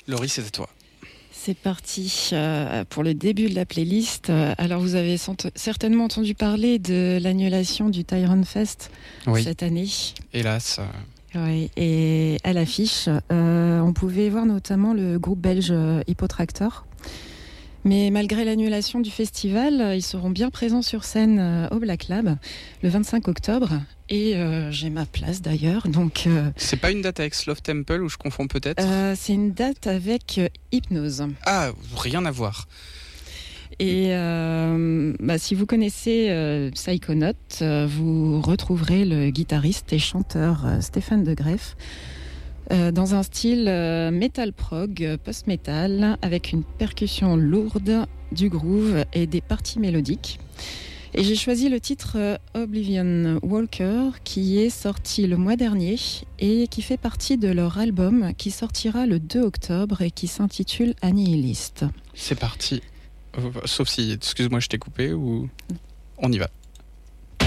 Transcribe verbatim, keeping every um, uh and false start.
Laurie, c'est à toi. C'est parti euh, pour le début de la playlist. Euh, alors, vous avez sont- certainement entendu parler de l'annulation du Tyrone Fest Oui. cette année. Hélas. euh, Oui, et à l'affiche, euh, on pouvait voir notamment le groupe belge euh, Hippotractor. Mais malgré l'annulation du festival, euh, ils seront bien présents sur scène euh, au Black Lab le vingt-cinq octobre. Et euh, j'ai ma place d'ailleurs. Donc, euh, C'est pas une date avec Love Temple ou je confonds peut-être euh, c'est une date avec euh, Hypnose. Ah, rien à voir. Et euh, bah, si vous connaissez euh, Psychonaut, euh, vous retrouverez le guitariste et chanteur euh, Stéphane De Greef euh, dans un style euh, metal prog, euh, post-metal, avec une percussion lourde, du groove et des parties mélodiques. Et j'ai choisi le titre euh, Oblivion Walker, qui est sorti le mois dernier et qui fait partie de leur album qui sortira le deux octobre et qui s'intitule Annihilist. C'est parti. Euh, Sauf si, excuse-moi, je t'ai coupé ou on y va.